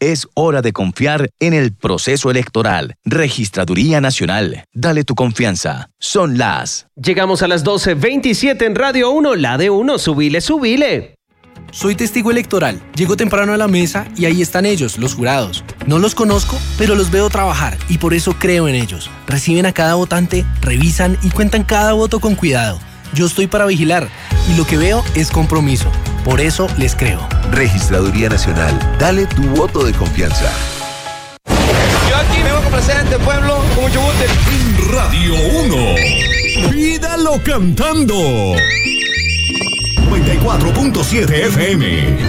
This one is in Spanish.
Es hora de confiar en el proceso electoral. Registraduría Nacional. Dale tu confianza. Son las... Llegamos a las 12:27 en Radio 1, la de 1. Subile. Soy testigo electoral. Llego temprano a la mesa y ahí están ellos, los jurados. No los conozco, pero los veo trabajar y por eso creo en ellos. Reciben a cada votante, revisan y cuentan cada voto con cuidado. Yo estoy para vigilar y lo que veo es compromiso. Por eso les creo. Registraduría Nacional. Dale tu voto de confianza. Yo aquí me voy a complacer ante el pueblo con mucho gusto. Radio 1. Pídalo cantando. 94.7 FM.